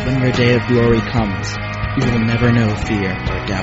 When your day of glory comes, you will never know fear or doubt.